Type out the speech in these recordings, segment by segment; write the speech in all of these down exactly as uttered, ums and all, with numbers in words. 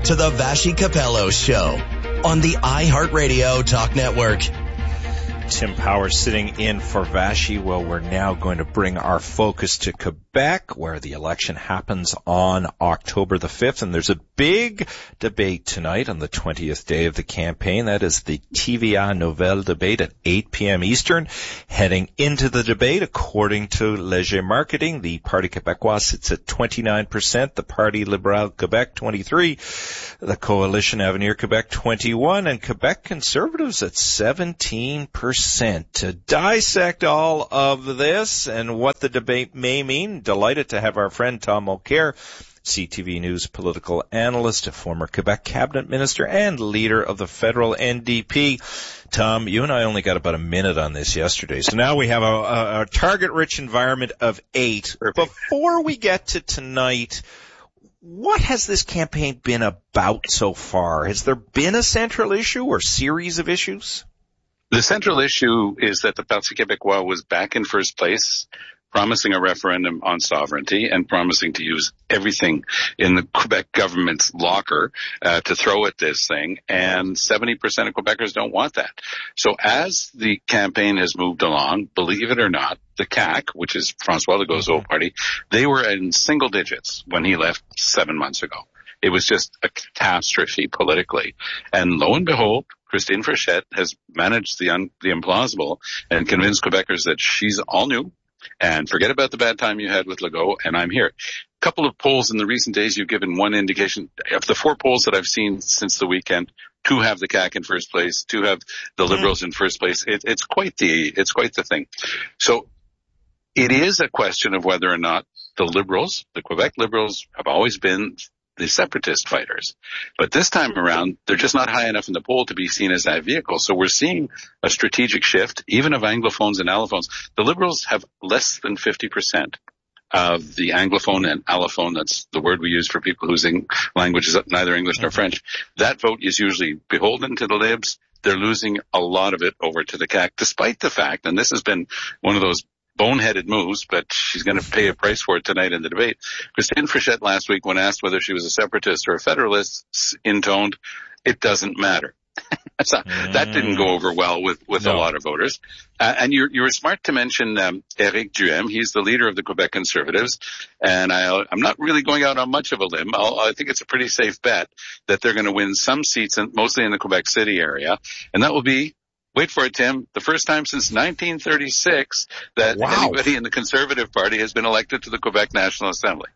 to the Vassy Capello Show on the iHeartRadio Talk Network. Tim Powers sitting in for Vassy. Well, we're now going to bring our focus to Quebec, where the election happens on October the fifth. And there's a big debate tonight on the twentieth day of the campaign. That is the T V A Nouvelle debate at eight p.m. Eastern. Heading into the debate, according to Léger Marketing, the Parti Québécois sits at twenty-nine percent, the Parti Libéral Québec twenty-three percent, the Coalition Avenir Québec twenty-one percent, and Quebec Conservatives at seventeen percent. To dissect all of this and what the debate may mean, delighted to have our friend Tom Mulcair, C T V News political analyst, a former Quebec cabinet minister, and leader of the federal N D P. Tom, you and I only got about a minute on this yesterday, so now we have a, a, a target-rich environment of eight. Perfect. Before we get to tonight, what has this campaign been about so far? Has there been a central issue or series of issues? The central issue is that the Parti Québécois was back in first place, promising a referendum on sovereignty and promising to use everything in the Quebec government's locker uh, to throw at this thing, and seventy percent of Quebecers don't want that. So as the campaign has moved along, believe it or not, the C A C, which is François Legault's old party, they were in single digits when he left seven months ago. It was just a catastrophe politically. And lo and behold, Christine Frechette has managed the un- the implausible and convinced Quebecers that she's all new and forget about the bad time you had with Legault, and I'm here. A couple of polls in the recent days, you've given one indication. Of the four polls that I've seen since the weekend, two have the C A C in first place, two have the Liberals in first place. It, it's quite the it's quite the thing. So it is a question of whether or not the Liberals, the Quebec Liberals, have always been the separatist fighters. But this time around, they're just not high enough in the poll to be seen as that vehicle. So we're seeing a strategic shift, even of Anglophones and Allophones. The Liberals have less than fifty percent of the Anglophone and Allophone, that's the word we use for people whose language is neither English nor French. That vote is usually beholden to the Libs. They're losing a lot of it over to the C A C, despite the fact, and this has been one of those boneheaded moves, but she's going to pay a price for it tonight in the debate. Christine Frechette last week, when asked whether she was a separatist or a federalist, intoned, "It doesn't matter." So mm. That didn't go over well with, with no. a lot of voters. Uh, and you you were smart to mention um, Éric Duhem. He's the leader of the Quebec Conservatives. And I, I'm not really going out on much of a limb. I'll, I think it's a pretty safe bet that they're going to win some seats, in, mostly in the Quebec City area. And that will be, wait for it, Tim, the first time since nineteen thirty-six that wow. anybody in the Conservative Party has been elected to the Quebec National Assembly.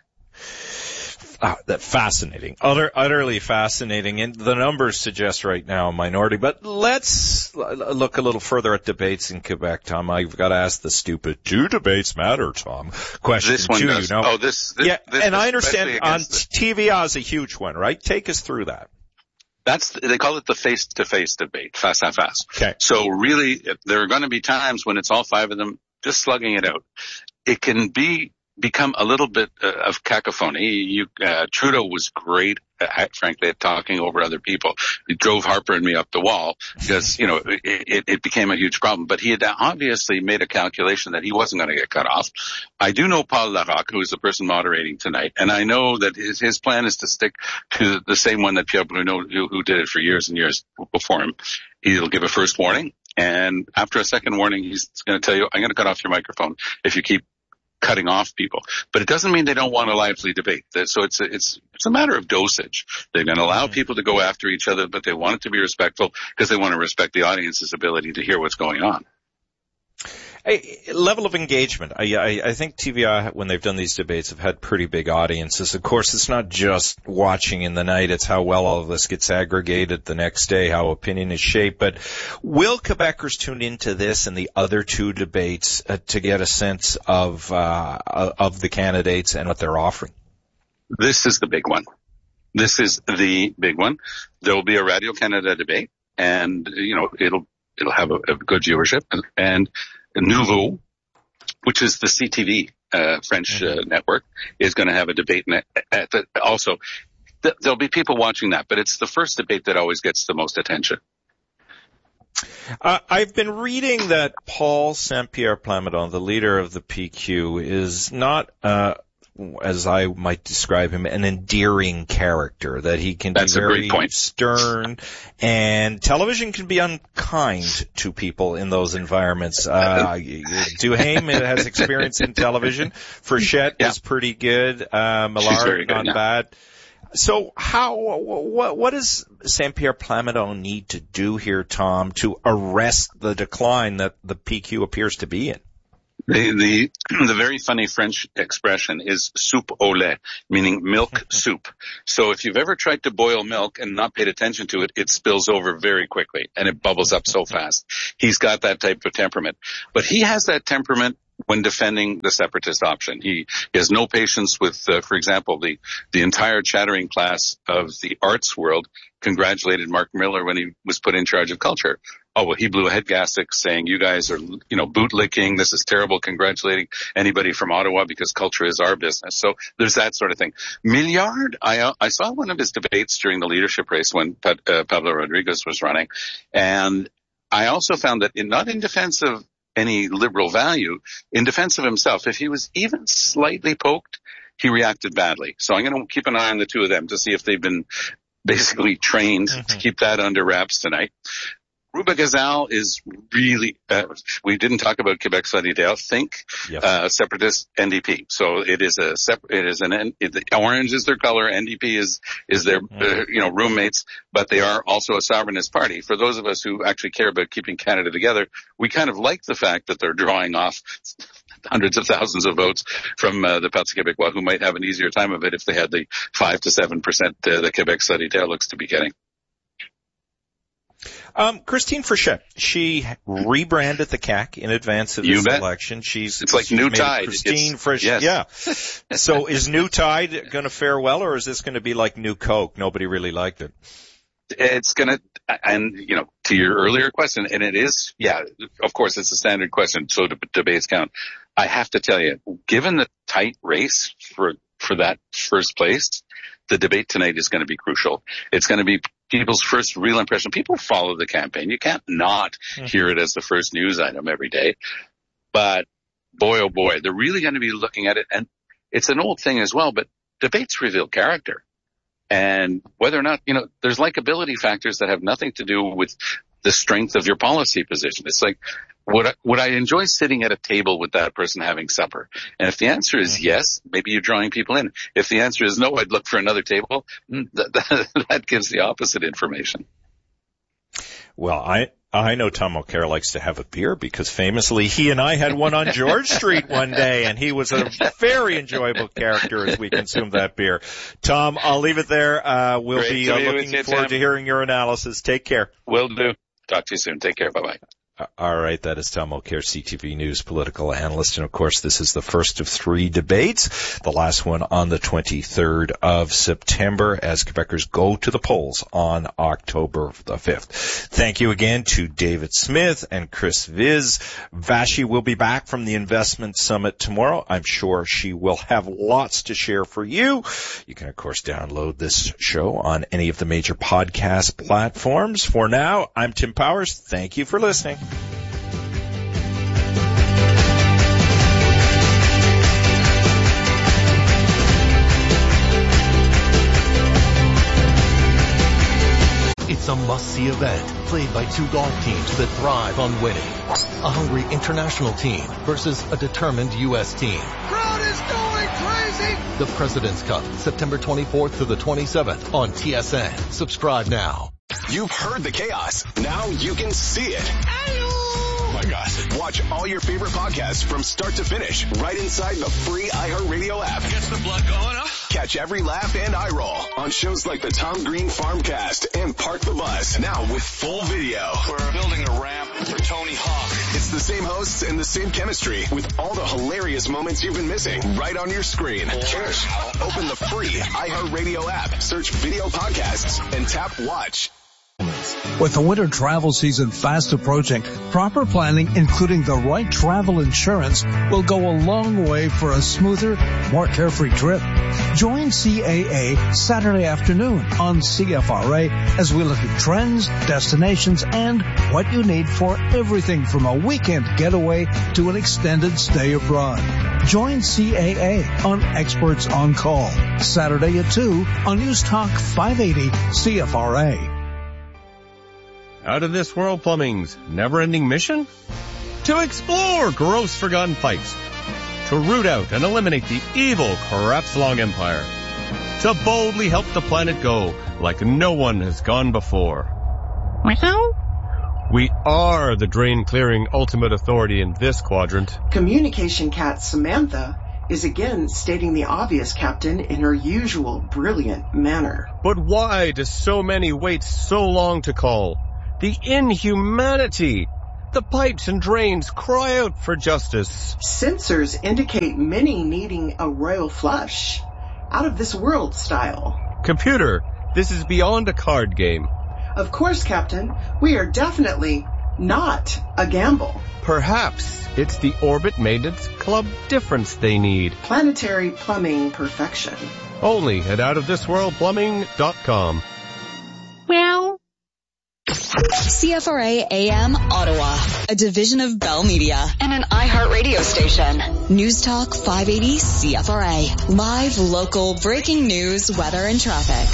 Ah, that fascinating, Utter, utterly fascinating, and the numbers suggest right now a minority. But let's look a little further at debates in Quebec, Tom. I've got to ask the stupid "do debates matter, Tom?" question this one too. Does. You know, oh, this, this yeah, this, and I understand on the... T V A is a huge one, right? Take us through that. That's, they call it the face-to-face debate, face-à-face. Okay. So really, there are going to be times when it's all five of them just slugging it out. It can be, become a little bit uh, of cacophony. You, uh, Trudeau was great, at, frankly, at talking over other people. It drove Harper and me up the wall because, you know, it, it, it became a huge problem. But he had obviously made a calculation that he wasn't going to get cut off. I do know Paul Larocque, who is the person moderating tonight, and I know that his, his plan is to stick to the same one that Pierre Bruno, who, who did it for years and years before him. He'll give a first warning, and after a second warning, he's going to tell you, I'm going to cut off your microphone if you keep cutting off people. But it doesn't mean they don't want a lively debate. So it's a, it's it's a matter of dosage. They're going to allow people to go after each other, but they want it to be respectful because they want to respect the audience's ability to hear what's going on. A level of engagement. I, I, I think T V A, when they've done these debates, have had pretty big audiences. Of course, it's not just watching in the night. It's how well all of this gets aggregated the next day, how opinion is shaped. But will Quebecers tune into this and the other two debates uh, to get a sense of uh, of the candidates and what they're offering? This is the big one. This is the big one. There will be a Radio Canada debate, and you know it'll it'll have a, a good viewership, and, and Nouveau, which is the C T V uh, French uh, network, is going to have a debate. At, at the, also, th- there'll be people watching that, but it's the first debate that always gets the most attention. Uh, I've been reading that Paul Saint-Pierre Plamondon, the leader of the P Q, is not uh, as I might describe him, an endearing character, that he can That's be very a great point. stern, and television can be unkind to people in those environments. Uh, Duhaime has experience in television. Frechette yeah. is pretty good. Uh, Millard, not yeah. bad. So how, what, what does Saint-Pierre Plamondon need to do here, Tom, to arrest the decline that the P Q appears to be in? The, the, the very funny French expression is soupe au lait, meaning milk soup. So if you've ever tried to boil milk and not paid attention to it, it spills over very quickly and it bubbles up so fast. He's got that type of temperament, but he has that temperament when defending the separatist option. He, he has no patience with, uh, for example, the, the entire chattering class of the arts world congratulated Mark Miller when he was put in charge of culture. Oh, well, he blew a head gasket saying, you guys are, you know, bootlicking. This is terrible, congratulating anybody from Ottawa because culture is our business. So there's that sort of thing. Millard, I, I saw one of his debates during the leadership race when pa- uh, Pablo Rodriguez was running. And I also found that in, not in defense of any liberal value, in defense of himself, if he was even slightly poked, he reacted badly. So I'm going to keep an eye on the two of them to see if they've been basically trained mm-hmm. to keep that under wraps tonight. Rouba Gazal is really, uh, we didn't talk about Quebec Solidaire. Think, yep. uh, separatist N D P. So it is a separate, it is an, it, the orange is their color. N D P is, is their, mm-hmm. uh, you know, roommates, but they are also a sovereignist party. For those of us who actually care about keeping Canada together, we kind of like the fact that they're drawing off hundreds of thousands of votes from uh, the Parti Québécois, who might have an easier time of it if they had the five to seven percent uh, that Quebec Solidaire looks to be getting. Um, Christine Frechette, she rebranded the C A C in advance of you this bet. election. She's it's like she's New Tide. Christine Frechette, yes. yeah. So is New Tide going to fare well, or is this going to be like New Coke? Nobody really liked it. It's going to, and you know, to your earlier question, and it is, yeah, of course, it's a standard question, so the debates count. I have to tell you, given the tight race for for that first place, the debate tonight is going to be crucial. It's going to be people's first real impression. People follow the campaign. You can't not mm-hmm. hear it as the first news item every day. But boy, oh boy, they're really going to be looking at it. And it's an old thing as well, but debates reveal character. And whether or not, you know, there's likability factors that have nothing to do with the strength of your policy position. It's like, would I, would I enjoy sitting at a table with that person having supper? And if the answer is yes, maybe you're drawing people in. If the answer is no, I'd look for another table. That, that, that gives the opposite information. Well, I, I know Tom O'Carroll likes to have a beer because famously he and I had one on George Street one day, and he was a very enjoyable character as we consumed that beer. Tom, I'll leave it there. Uh, we'll Great be uh, looking you, forward Tim. to hearing your analysis. Take care. Will do. Talk to you soon. Take care. Bye-bye. All right, that is Tom O'Carroll, C T V News political analyst. And of course, this is the first of three debates, the last one on the twenty-third of September as Quebecers go to the polls on October the fifth. Thank you again to David Smith and Chris Viz. Vashi will be back from the Investment Summit tomorrow. I'm sure she will have lots to share for you. You can, of course, download this show on any of the major podcast platforms. For now, I'm Tim Powers. Thank you for listening. It's a must-see event played by two golf teams that thrive on winning. A hungry international team versus a determined U S team. Crowd is going crazy! The President's Cup, September twenty-fourth to the twenty-seventh on T S N. Subscribe now. You've heard the chaos. Now you can see it. Oh my gosh. Watch all your favorite podcasts from start to finish right inside the free iHeartRadio app. Gets the blood going, huh? Catch every laugh and eye roll on shows like the Tom Green Farmcast and Park the Bus. Now with full video. We're building a ramp for Tony Hawk. It's the same hosts and the same chemistry with all the hilarious moments you've been missing right on your screen. Wow. Open the free iHeartRadio app, search video podcasts, and tap watch. With the winter travel season fast approaching, proper planning, including the right travel insurance, will go a long way for a smoother, more carefree trip. Join C A A Saturday afternoon on C F R A as we look at trends, destinations, and what you need for everything from a weekend getaway to an extended stay abroad. Join C A A on Experts on Call, Saturday at two on News Talk five eighty C F R A. Out of This World Plumbing's never-ending mission? To explore gross forgotten pipes. To root out and eliminate the evil Krebs-Long Empire. To boldly help the planet go like no one has gone before. We are the drain-clearing ultimate authority in this quadrant. Communication cat Samantha is again stating the obvious, Captain, in her usual brilliant manner. But why do so many wait so long to call? The inhumanity! The pipes and drains cry out for justice. Sensors indicate many needing a royal flush. Out of this world style. Computer, this is beyond a card game. Of course, Captain. We are definitely not a gamble. Perhaps it's the Orbit Maintenance Club difference they need. Planetary plumbing perfection. Only at out of this world plumbing dot com. Well. C F R A A M Ottawa, a division of Bell Media and an iHeart radio station. News Talk five eighty C F R A. Live, local, breaking news, weather, and traffic.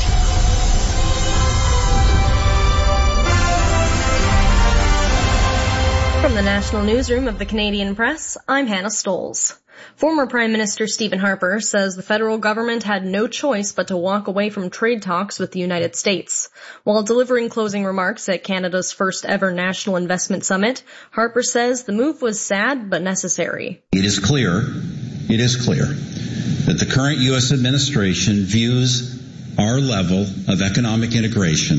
From the National Newsroom of the Canadian Press, I'm Hannah Stolz. Former Prime Minister Stephen Harper says the federal government had no choice but to walk away from trade talks with the United States. While delivering closing remarks at Canada's first ever National Investment Summit, Harper says the move was sad but necessary. It is clear, it is clear that the current U S administration views our level of economic integration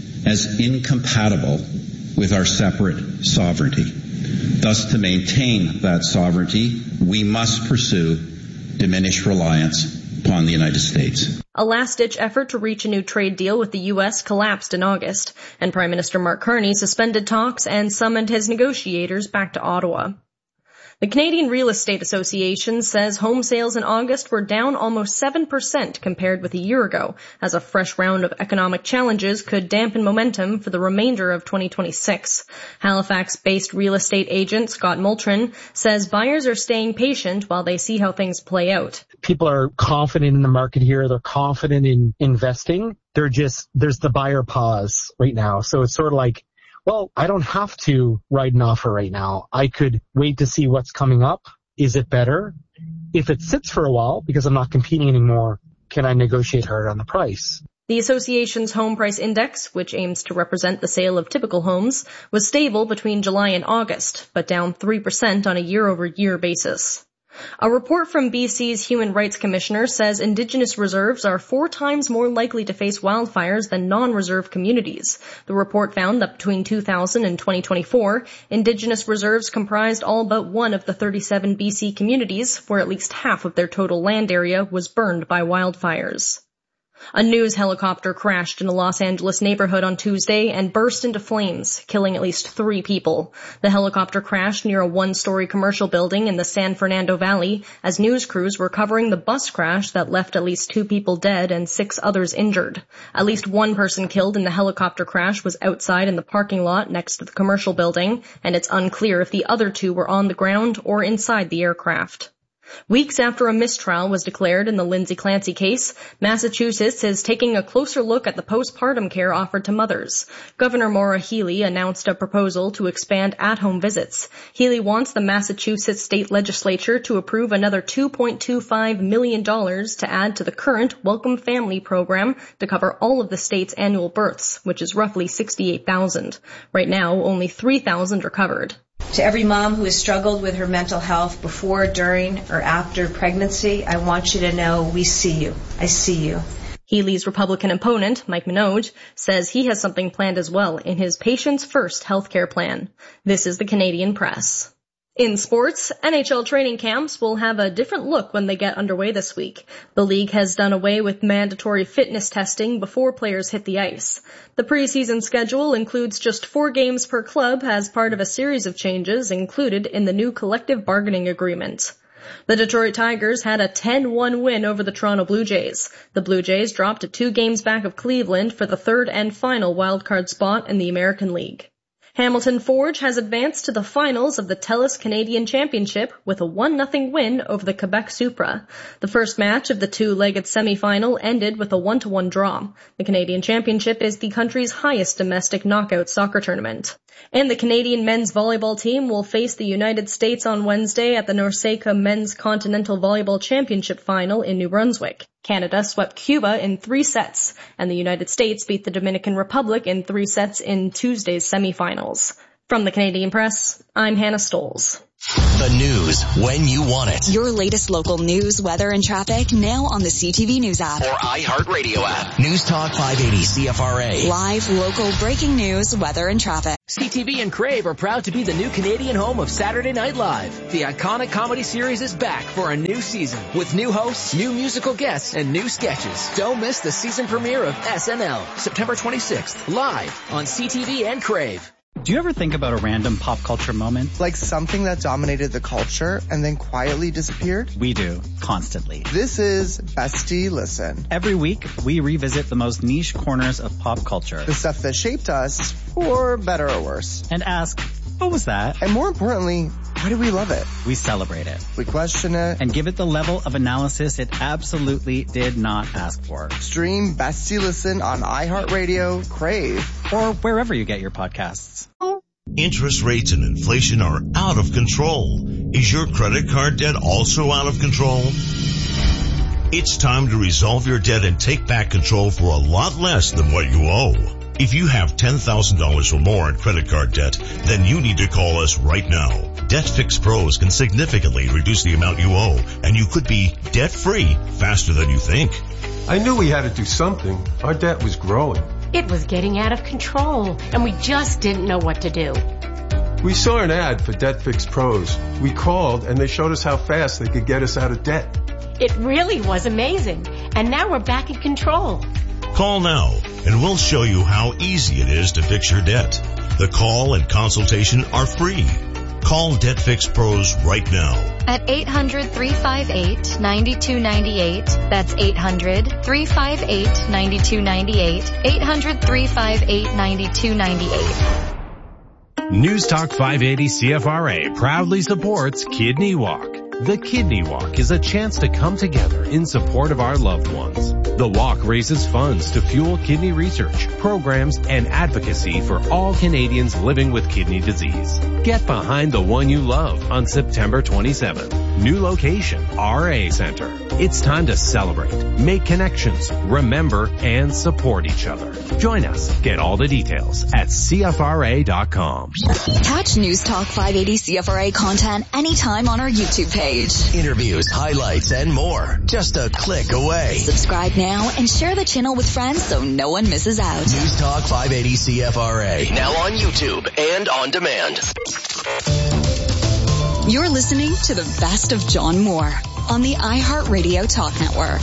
as incompatible with our separate sovereignty. Thus, to maintain that sovereignty, we must pursue diminished reliance upon the United States. A last-ditch effort to reach a new trade deal with the U S collapsed in August, and Prime Minister Mark Carney suspended talks and summoned his negotiators back to Ottawa. The Canadian Real Estate Association says home sales in August were down almost seven percent compared with a year ago, as a fresh round of economic challenges could dampen momentum for the remainder of twenty twenty-six. Halifax-based real estate agent Scott Moultrin says buyers are staying patient while they see how things play out. People are confident in the market here. They're confident in investing. They're just, there's the buyer pause right now. So it's sort of like, well, I don't have to write an offer right now. I could wait to see what's coming up. Is it better? If it sits for a while because I'm not competing anymore, can I negotiate harder on the price? The association's home price index, which aims to represent the sale of typical homes, was stable between July and August, but down three percent on a year-over-year basis. A report from B C's Human Rights Commissioner says Indigenous reserves are four times more likely to face wildfires than non-reserve communities. The report found that between two thousand and twenty twenty-four, Indigenous reserves comprised all but one of the thirty-seven B C communities, where at least half of their total land area was burned by wildfires. A news helicopter crashed in a Los Angeles neighborhood on Tuesday and burst into flames, killing at least three people. The helicopter crashed near a one-story commercial building in the San Fernando Valley as news crews were covering the bus crash that left at least two people dead and six others injured. At least one person killed in the helicopter crash was outside in the parking lot next to the commercial building, and it's unclear if the other two were on the ground or inside the aircraft. Weeks after a mistrial was declared in the Lindsay Clancy case, Massachusetts is taking a closer look at the postpartum care offered to mothers. Governor Maura Healey announced a proposal to expand at-home visits. Healey wants the Massachusetts state legislature to approve another two point two five million dollars to add to the current Welcome Family program to cover all of the state's annual births, which is roughly sixty-eight thousand. Right now, only three thousand are covered. To every mom who has struggled with her mental health before, during, or after pregnancy, I want you to know we see you. I see you. Healey's Republican opponent, Mike Minogue, says he has something planned as well in his Patients First healthcare plan. This is the Canadian Press. In sports, N H L training camps will have a different look when they get underway this week. The league has done away with mandatory fitness testing before players hit the ice. The preseason schedule includes just four games per club as part of a series of changes included in the new collective bargaining agreement. The Detroit Tigers had a ten one win over the Toronto Blue Jays. The Blue Jays dropped to two games back of Cleveland for the third and final wildcard spot in the American League. Hamilton Forge has advanced to the finals of the TELUS Canadian Championship with a one nothing win over the Quebec Supra. The first match of the two-legged semi-final ended with a one to one draw. The Canadian Championship is the country's highest domestic knockout soccer tournament. And the Canadian men's volleyball team will face the United States on Wednesday at the NORCECA Men's Continental Volleyball Championship final in New Brunswick. Canada swept Cuba in three sets, and the United States beat the Dominican Republic in three sets in Tuesday's semifinals. From the Canadian Press, I'm Hannah Stoles. The news when you want it. Your latest local news, weather, and traffic now on the C T V News app. Or iHeartRadio app. News Talk five eighty C F R A. Live, local, breaking news, weather, and traffic. C T V and Crave are proud to be the new Canadian home of Saturday Night Live. The iconic comedy series is back for a new season with new hosts, new musical guests, and new sketches. Don't miss the season premiere of S N L, September twenty-sixth, live on C T V and Crave. Do you ever think about a random pop culture moment? Like something that dominated the culture and then quietly disappeared? We do, constantly. This is Bestie Listen. Every week, we revisit the most niche corners of pop culture. The stuff that shaped us, for better or worse. And ask, what was that? And more importantly, why do we love it? We celebrate it. We question it. And give it the level of analysis it absolutely did not ask for. Stream Bestie Listen on iHeartRadio, Crave, or wherever you get your podcasts. Interest rates and inflation are out of control. Is your credit card debt also out of control? It's time to resolve your debt and take back control for a lot less than what you owe. If you have ten thousand dollars or more in credit card debt, then you need to call us right now. Debt Fix Pros can significantly reduce the amount you owe, and you could be debt-free faster than you think. I knew we had to do something. Our debt was growing. It was getting out of control, and we just didn't know what to do. We saw an ad for Debt Fix Pros. We called, and they showed us how fast they could get us out of debt. It really was amazing, and now we're back in control. Call now, and we'll show you how easy it is to fix your debt. The call and consultation are free. Call Debt Fix Pros right now. At eight hundred, three five eight, nine two nine eight. That's eight hundred, three five eight, nine two nine eight. eight hundred, three five eight, nine two nine eight. News Talk five eighty C F R A proudly supports Kidney Walk. The Kidney Walk is a chance to come together in support of our loved ones. The walk raises funds to fuel kidney research, programs, and advocacy for all Canadians living with kidney disease. Get behind the one you love on September twenty-seventh. New location, R A Center. It's time to celebrate, make connections, remember, and support each other. Join us. Get all the details at C F R A dot com. Catch News Talk five eighty C F R A content anytime on our YouTube page. Interviews, highlights, and more. Just a click away. Subscribe now and share the channel with friends so no one misses out. News Talk five eighty C F R A. Now on YouTube and on demand. You're listening to the best of John Moore on the iHeartRadio Talk Network.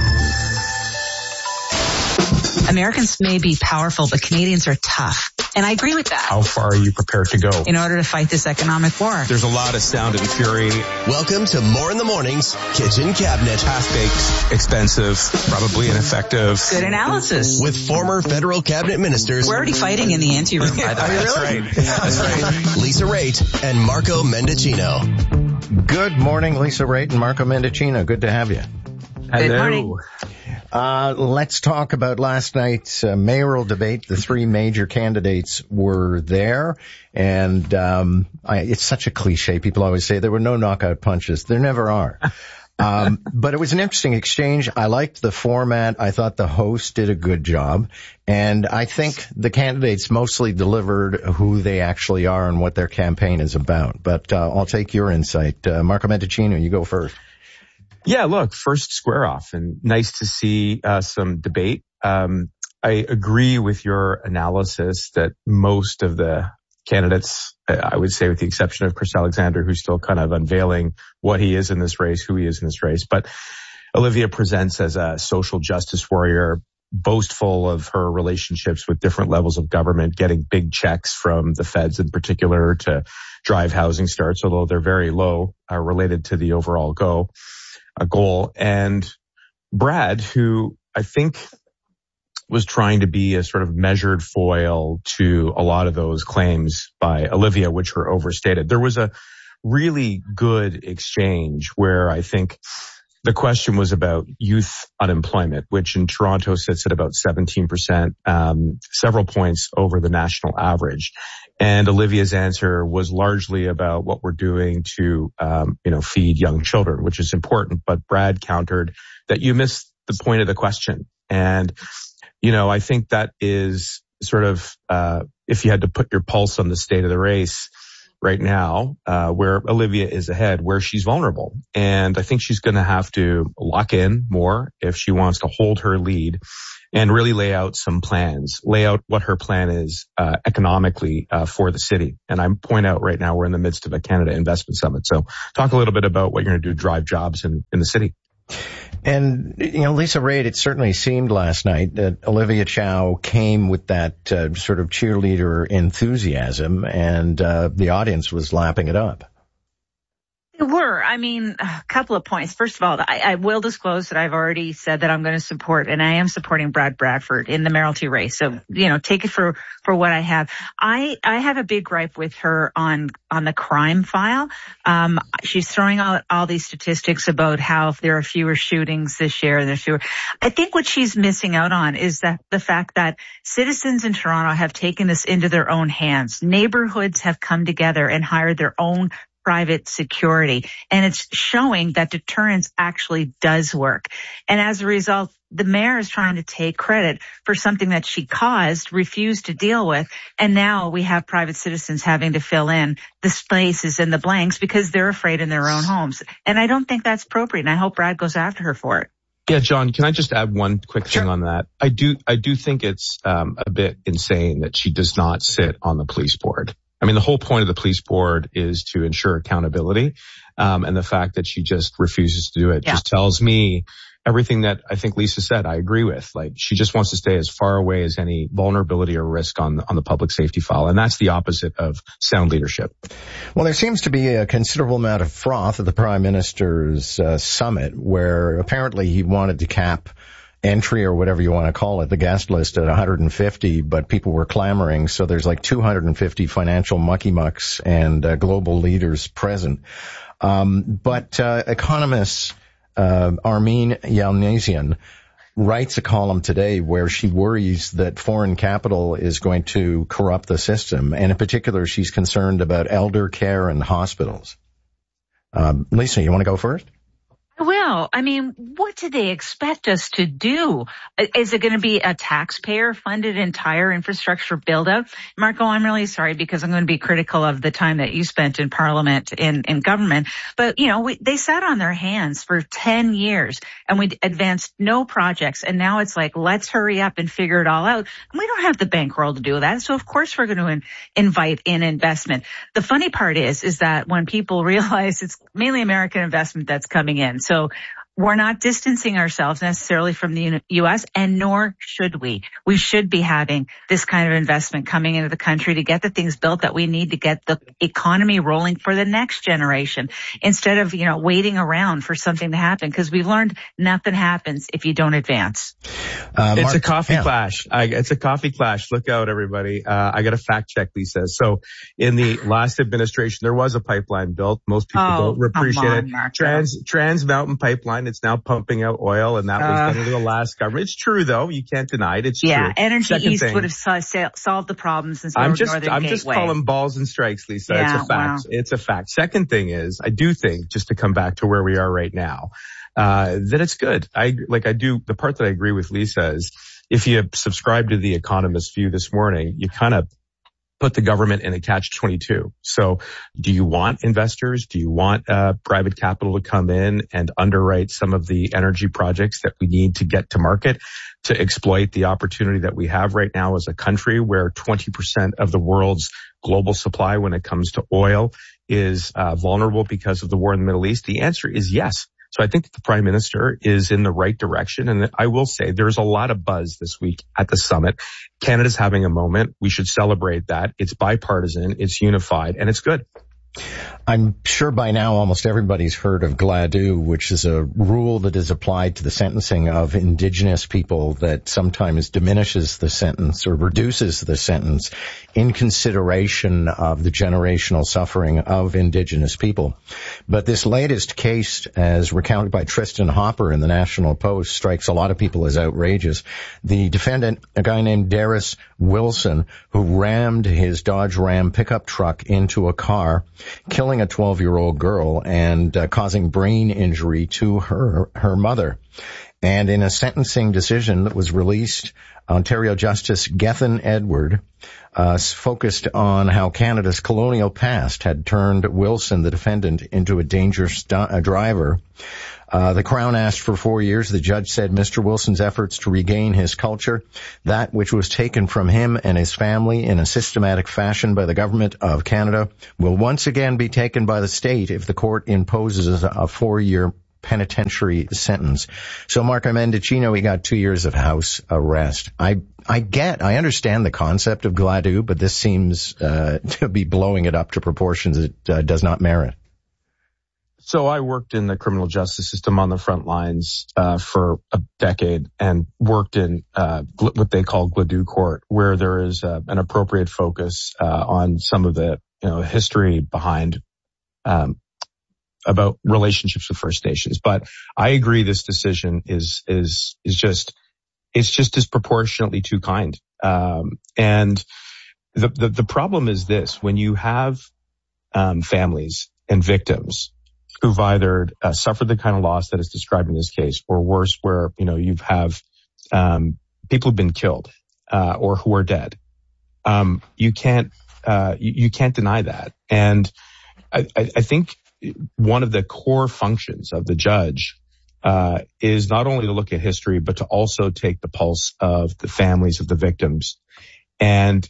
Americans may be powerful, but Canadians are tough. And I agree with that. How far are you prepared to go in order to fight this economic war? There's a lot of sound and fury. Welcome to More in the Morning's Kitchen Cabinet. Half-baked, expensive, probably ineffective. Good analysis. With former federal cabinet ministers. We're already fighting in the anteroom, by the way. That's really? right. That's right. Lisa Raitt and Marco Mendicino. Good morning, Lisa Raitt and Marco Mendicino. Good to have you. Hello. Good morning. Uh, let's talk about last night's uh, mayoral debate. The three major candidates were there, and um, I, it's such a cliche. People always say there were no knockout punches. There never are. Um, but it was an interesting exchange. I liked the format. I thought the host did a good job, and I think the candidates mostly delivered who they actually are and what their campaign is about. But uh, I'll take your insight. Uh, Marco Mendicino, you go first. Yeah, look, first square off, and nice to see uh, some debate. Um, I agree with your analysis that most of the candidates, I would say with the exception of Chris Alexander, who's still kind of unveiling what he is in this race, who he is in this race. But Olivia presents as a social justice warrior, boastful of her relationships with different levels of government, getting big checks from the feds in particular to drive housing starts, although they're very low, uh, related to the overall go. A goal. And Brad, who I think was trying to be a sort of measured foil to a lot of those claims by Olivia, which were overstated. There was a really good exchange where I think the question was about youth unemployment, which in Toronto sits at about seventeen percent, um, several points over the national average. And Olivia's answer was largely about what we're doing to, um, you know, feed young children, which is important. But Brad countered that you missed the point of the question. And, you know, I think that is sort of, uh, if you had to put your pulse on the state of the race right now, uh, where Olivia is ahead, where she's vulnerable. And I think she's going to have to lock in more if she wants to hold her lead and really lay out some plans, lay out what her plan is, uh, economically, uh, for the city. And I point out right now we're in the midst of a Canada Investment Summit. So talk a little bit about what you're going to do to drive jobs in, in the city. And, you know, Lisa Raitt, it certainly seemed last night that Olivia Chow came with that uh, sort of cheerleader enthusiasm, and uh, the audience was lapping it up. They were. I mean, a couple of points. First of all, I, I will disclose that I've already said that I'm going to support, and I am supporting Brad Bradford in the mayoralty race. So, you know, take it for, for what I have. I, I have a big gripe with her on, on the crime file. Um, she's throwing out all these statistics about how there are fewer shootings this year and there's fewer. I think what she's missing out on is that the fact that citizens in Toronto have taken this into their own hands. Neighborhoods have come together and hired their own private security. And it's showing that deterrence actually does work. And as a result, the mayor is trying to take credit for something that she caused, refused to deal with. And now we have private citizens having to fill in the spaces and the blanks because they're afraid in their own homes. And I don't think that's appropriate. And I hope Brad goes after her for it. Yeah, John, can I just add one quick thing on that? I do, I do think it's um, a bit insane that she does not sit on the police board. I mean, the whole point of the police board is to ensure accountability. Um, and the fact that she just refuses to do it yeah. just tells me everything that I think Lisa said I agree with. Like, she just wants to stay as far away as any vulnerability or risk on, on the public safety file. And that's the opposite of sound leadership. Well, there seems to be a considerable amount of froth at the Prime Minister's uh, summit, where apparently he wanted to cap entry or whatever you want to call it, the guest list at one hundred fifty, but people were clamoring. So there's like two hundred fifty financial mucky mucks and uh, global leaders present. Um, but uh, economist uh, Armine Yalnizyan writes a column today where she worries that foreign capital is going to corrupt the system. And in particular, she's concerned about elder care and hospitals. Um, Lisa, you want to go first? Well, I mean, what do they expect us to do? Is it going to be a taxpayer-funded entire infrastructure build-out? Marco, I'm really sorry because I'm going to be critical of the time that you spent in Parliament, in, in government. But, you know, we, they sat on their hands for ten years and we advanced no projects. And now it's like, let's hurry up and figure it all out. And we don't have the bankroll to do that. So, of course, we're going to in, invite in investment. The funny part is, is that when people realize it's mainly American investment that's coming in. So So we're not distancing ourselves necessarily from the U S, and nor should we. We should be having this kind of investment coming into the country to get the things built that we need to get the economy rolling for the next generation, instead of, you know, waiting around for something to happen, because we've learned nothing happens if you don't advance. Uh, it's Mark, a coffee yeah. clash. I, it's a coffee clash. Look out, everybody. Uh, I got to fact check, Lisa. So in the last administration, there was a pipeline built. Most people oh, don't appreciate on, it. Marco. Trans, Trans Mountain Pipeline. It's now pumping out oil, and that was uh, done under the last government. It's true, though. You can't deny it. It's yeah, true. Yeah, Energy Second East thing, would have so- solved the problems instead I'm of just, Northern I'm Gateway. just calling balls and strikes, Lisa. Yeah, it's a fact. wow. It's a fact. Second thing is, I do think, just to come back to where we are right now, uh, that it's good. I, like I do, the part that I agree with Lisa is, if you subscribe to the Economist view this morning, you kind of put the government in a catch twenty-two. So do you want investors? Do you want uh, private capital to come in and underwrite some of the energy projects that we need to get to market to exploit the opportunity that we have right now as a country, where twenty percent of the world's global supply when it comes to oil is uh, vulnerable because of the war in the Middle East? The answer is yes. So I think that the Prime Minister is in the right direction. And I will say there's a lot of buzz this week at the summit. Canada's having a moment. We should celebrate that. It's bipartisan, it's unified, and it's good. I'm sure by now almost everybody's heard of Gladue, which is a rule that is applied to the sentencing of Indigenous people that sometimes diminishes the sentence or reduces the sentence in consideration of the generational suffering of Indigenous people. But this latest case, as recounted by Tristan Hopper in the National Post, strikes a lot of people as outrageous. The defendant, a guy named Darius Wilson, who rammed his Dodge Ram pickup truck into a car, killing a twelve-year-old girl and uh, causing brain injury to her her mother. And in a sentencing decision that was released, Ontario Justice Gethin Edward uh, focused on how Canada's colonial past had turned Wilson, the defendant, into a dangerous uh, driver. Uh, the Crown asked for four years. The judge said Mister Wilson's efforts to regain his culture, that which was taken from him and his family in a systematic fashion by the government of Canada, will once again be taken by the state if the court imposes a four-year penitentiary sentence. So Mark Mendicino, he got two years of house arrest. I I get, I understand the concept of Gladue, but this seems uh, to be blowing it up to proportions it uh, does not merit. So I worked in the criminal justice system on the front lines uh, for a decade and worked in uh, gl- what they call Gladue court, where there is uh, an appropriate focus uh, on some of the you know history behind um, about relationships with First Nations. But I agree, this decision is is is just it's just disproportionately too kind. Um, and the, the the problem is this: when you have um, families and victims who've either uh, suffered the kind of loss that is described in this case, or worse, where, you know, you have um, people who've been killed uh, or who are dead. Um, you can't uh, you, you can't deny that. And I, I, I think one of the core functions of the judge uh, is not only to look at history, but to also take the pulse of the families of the victims. And,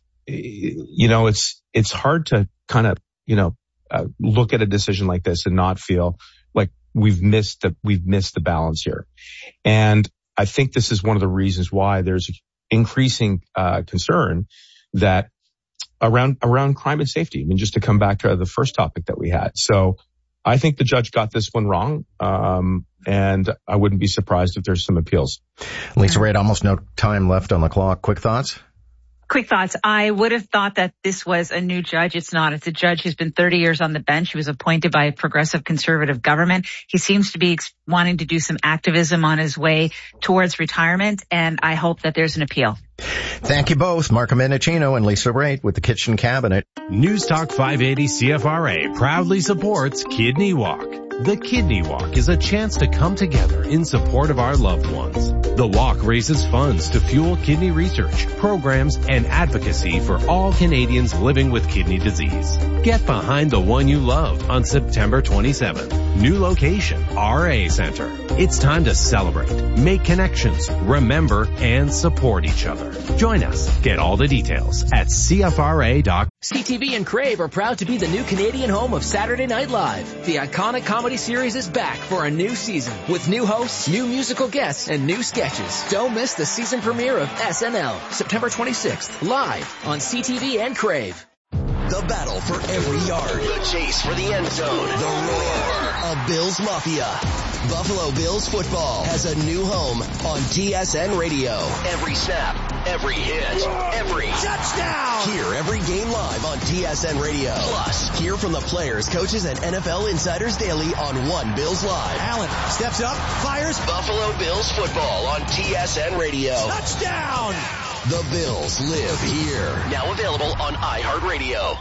you know, it's it's hard to kind of, you know, Uh, look at a decision like this and not feel like we've missed the, we've missed the balance here. And I think this is one of the reasons why there's increasing, uh, concern that around, around crime and safety. I mean, just to come back to the first topic that we had. So I think the judge got this one wrong. Um, and I wouldn't be surprised if there's some appeals. Lisa Raitt, almost no time left on the clock. Quick thoughts? Quick thoughts. I would have thought that this was a new judge. It's not. It's a judge who's been thirty years on the bench. He was appointed by a progressive conservative government. He seems to be ex- wanting to do some activism on his way towards retirement, and I hope that there's an appeal. Thank you both, Mark Mendicino and Lisa Raitt with the Kitchen Cabinet. News Talk five eighty C F R A proudly supports Kidney Walk. The Kidney Walk is a chance to come together in support of our loved ones. The walk raises funds to fuel kidney research, programs, and advocacy for all Canadians living with kidney disease. Get behind the one you love on September twenty-seventh. New location, R A Center. It's time to celebrate, make connections, remember, and support each other. Join us. Get all the details at C F R A dot com. C T V and Crave are proud to be the new Canadian home of Saturday Night Live. The iconic comedy series is back for a new season with new hosts, new musical guests, and new sketches. Don't miss the season premiere of S N L, September twenty-sixth, live on C T V and Crave. The battle for every yard. The chase for the end zone. The roar of Bills Mafia. Buffalo Bills football has a new home on T S N Radio. Every snap, every hit, every touchdown. Hear every game live on T S N Radio. Plus, hear from the players, coaches, and N F L insiders daily on One Bills Live. Allen steps up, fires. Buffalo Bills football on T S N Radio. Touchdown. The Bills live here. Now available on iHeartRadio.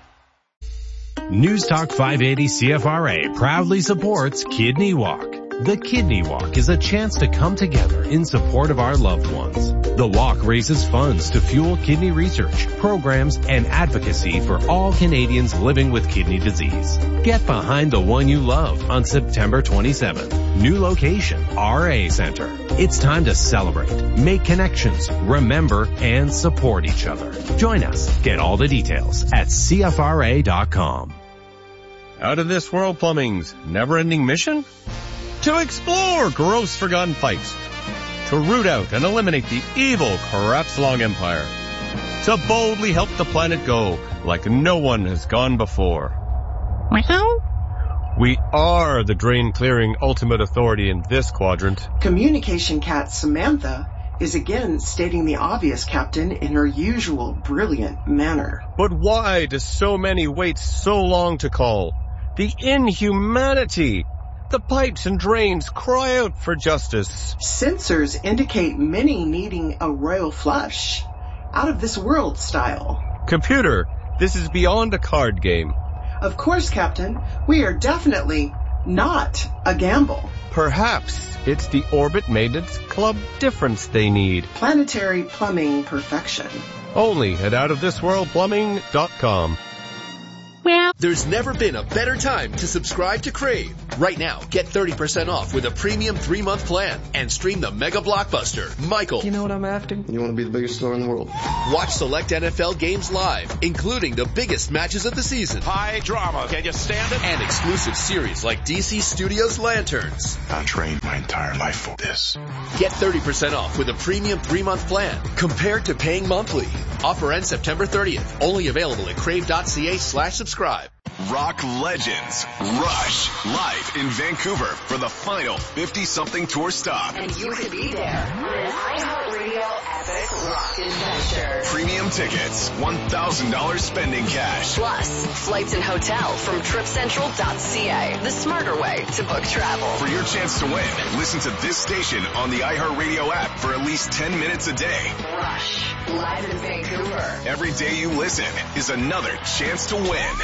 News Talk five eighty C F R A proudly supports Kidney Walk. The Kidney Walk is a chance to come together in support of our loved ones. The walk raises funds to fuel kidney research, programs, and advocacy for all Canadians living with kidney disease. Get behind the one you love on September twenty-seventh. New location, R A Center. It's time to celebrate, make connections, remember, and support each other. Join us. Get all the details at C F R A dot com. Out of this world plumbing's never-ending mission? To explore gross forgotten fights. To root out and eliminate the evil Krebs Long Empire. To boldly help the planet go like no one has gone before. Meow. We are the drain-clearing ultimate authority in this quadrant. Communication cat Samantha is again stating the obvious, Captain, in her usual brilliant manner. But why do so many wait so long to call? The inhumanity! The pipes and drains cry out for justice. Sensors indicate many needing a royal flush. Out of this world style. Computer, this is beyond a card game. Of course, Captain. We are definitely not a gamble. Perhaps it's the Orbit Maintenance Club difference they need. Planetary plumbing perfection. Only at out of this world plumbing dot com. There's never been a better time to subscribe to Crave. Right now, get thirty percent off with a premium three-month plan and stream the mega blockbuster, Michael. You know what I'm after? You want to be the biggest star in the world. Watch select N F L games live, including the biggest matches of the season. High drama. Can you stand it? And exclusive series like D C Studios Lanterns. I trained my entire life for this. Get thirty percent off with a premium three-month plan compared to paying monthly. Offer ends September thirtieth. Only available at crave.ca slash subscribe. Rock legends Rush live in Vancouver for the final fifty-something tour stop. And you could be there on an iHeartRadio epic rock adventure. Premium tickets, one thousand dollars spending cash. Plus, flights and hotel from trip central dot c a, the smarter way to book travel. For your chance to win, listen to this station on the iHeartRadio app for at least ten minutes a day. Rush, live in Vancouver. Every day you listen is another chance to win.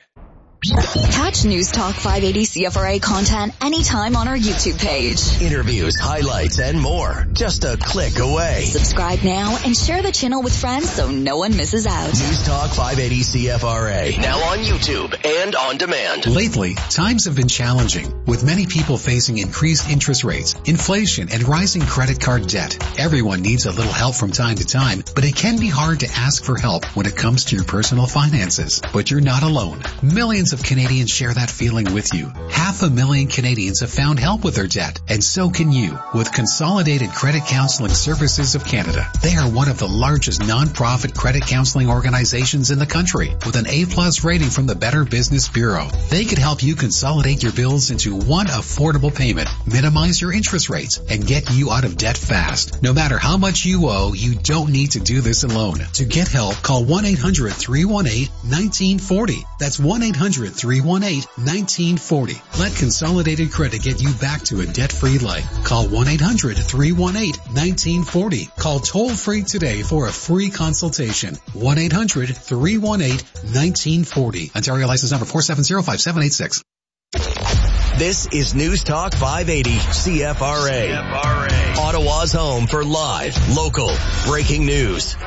Catch News Talk five eighty C F R A content anytime on our YouTube page. Interviews, highlights, and more. Just a click away. Subscribe now and share the channel with friends so no one misses out. News Talk five eighty C F R A. Now on YouTube and on demand. Lately, times have been challenging, with many people facing increased interest rates, inflation, and rising credit card debt. Everyone needs a little help from time to time, but it can be hard to ask for help when it comes to your personal finances. But you're not alone. Millions of Canadians share that feeling with you. Half a million Canadians have found help with their debt, and so can you with Consolidated Credit Counseling Services of Canada. They are one of the largest non-profit credit counseling organizations in the country with an A-plus rating from the Better Business Bureau. They could help you consolidate your bills into one affordable payment, minimize your interest rates, and get you out of debt fast. No matter how much you owe, you don't need to do this alone. To get help, call one eight hundred three one eight one nine four zero. That's one eight hundred three one eight one nine four zero. Let Consolidated Credit get you back to a debt-free life. Call one eight hundred three one eight one nine four zero. Call toll-free today for a free consultation. one eight hundred three one eight one nine four zero. Ontario license number four seven zero five seven eight six. This is News Talk five eighty C F R A. C F R A. Ottawa's home for live, local, breaking news.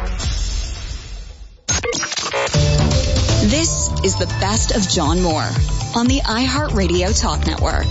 This is the best of John Moore on the iHeartRadio Talk Network.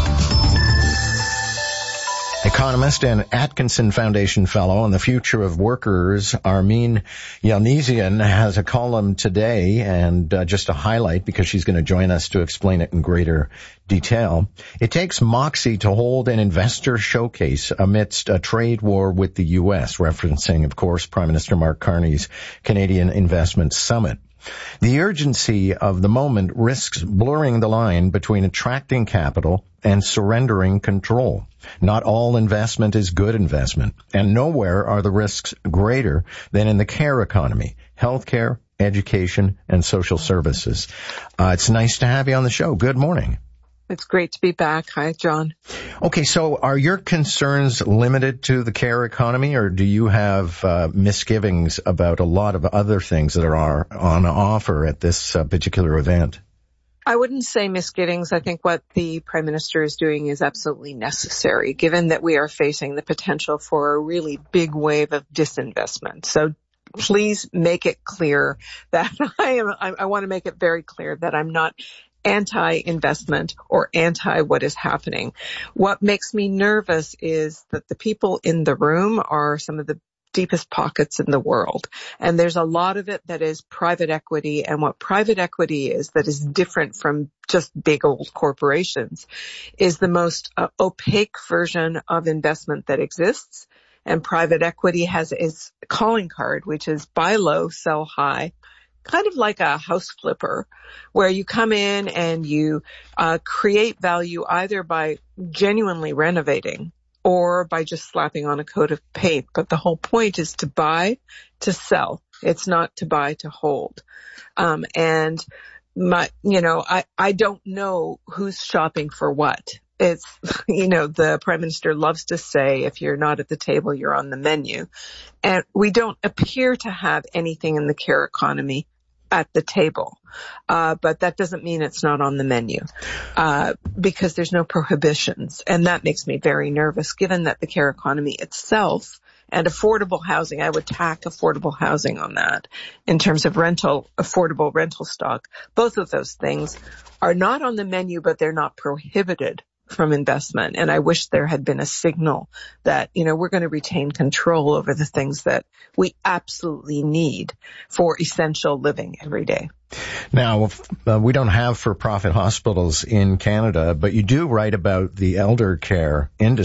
Economist and Atkinson Foundation Fellow on the future of workers, Armin Yalnizyan, has a column today, and uh, just a highlight because she's going to join us to explain it in greater detail. It takes moxie to hold an investor showcase amidst a trade war with the U S, referencing, of course, Prime Minister Mark Carney's Canadian Investment Summit. The urgency of the moment risks blurring the line between attracting capital and surrendering control. Not all investment is good investment, and nowhere are the risks greater than in the care economy, healthcare, education, and social services. Uh, it's nice to have you on the show. Good morning. It's great to be back. Hi, John. Okay, so are your concerns limited to the care economy, or do you have uh, misgivings about a lot of other things that are on offer at this uh, particular event? I wouldn't say misgivings. I think what the Prime Minister is doing is absolutely necessary, given that we are facing the potential for a really big wave of disinvestment. So please make it clear that I am, I, I want to make it very clear that I'm not anti-investment or anti what is happening. What makes me nervous is that the people in the room are some of the deepest pockets in the world. And there's a lot of it that is private equity. And what private equity is that is different from just big old corporations is the most uh, opaque version of investment that exists. And private equity has its calling card, which is buy low, sell high, kind of like a house flipper, where you come in and you uh, create value either by genuinely renovating or by just slapping on a coat of paint. But the whole point is to buy to sell. It's not to buy to hold. Um, and my, you know, I, I don't know who's shopping for what. It's, you know, the Prime Minister loves to say, if you're not at the table, you're on the menu. And we don't appear to have anything in the care economy at the table. Uh, but that doesn't mean it's not on the menu, uh, because there's no prohibitions. And that makes me very nervous, given that the care economy itself and affordable housing, I would tack affordable housing on that in terms of rental, affordable rental stock. Both of those things are not on the menu, but they're not prohibited from investment. And I wish there had been a signal that, you know, we're going to retain control over the things that we absolutely need for essential living every day. Now, uh, we don't have for-profit hospitals in Canada, but you do write about the elder care industry.